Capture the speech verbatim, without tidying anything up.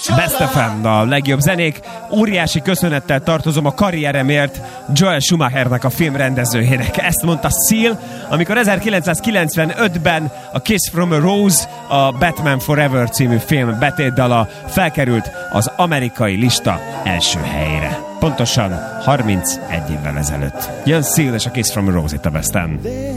Best ef em, a legjobb zenék. Óriási köszönettel tartozom a karrieremért Joel Schumachernek, a filmrendezőjének. Ezt mondta Seal, amikor ezerkilencszázkilencvenötben a Kiss from a Rose, a Batman Forever című film betétdala felkerült az amerikai lista első helyére. Pontosan harmincegy évvel ezelőtt. Jön Seal és a Kiss from a Rose itt a Best em.